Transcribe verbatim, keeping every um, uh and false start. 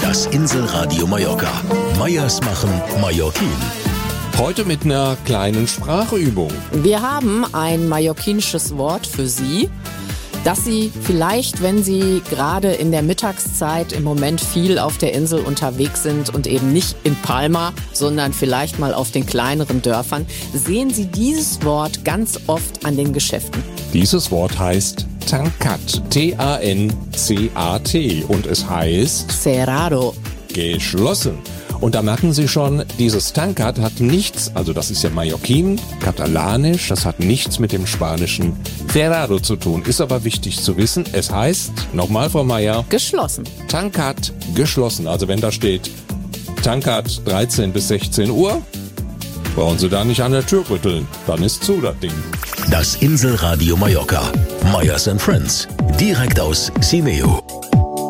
Das Inselradio Mallorca. Meyers machen Mallorquin. Heute mit einer kleinen Sprachübung. Wir haben ein mallorquinisches Wort für Sie, das Sie vielleicht, wenn Sie gerade in der Mittagszeit im Moment viel auf der Insel unterwegs sind und eben nicht in Palma, sondern vielleicht mal auf den kleineren Dörfern, sehen Sie dieses Wort ganz oft an den Geschäften. Dieses Wort heißt Tancat, T A N C A T, und es heißt Cerrado. Geschlossen. Und da merken Sie schon, dieses Tancat hat nichts, also das ist ja Mallorquin, katalanisch, das hat nichts mit dem spanischen Cerrado zu tun. Ist aber wichtig zu wissen, es heißt, nochmal Frau Meyer, Geschlossen. Tancat, geschlossen. Also wenn da steht Tancat dreizehn bis sechzehn Uhr, brauchen Sie da nicht an der Tür rütteln, dann ist zu das Ding. Das Inselradio Mallorca. Meyers and Friends. Direkt aus Simeo.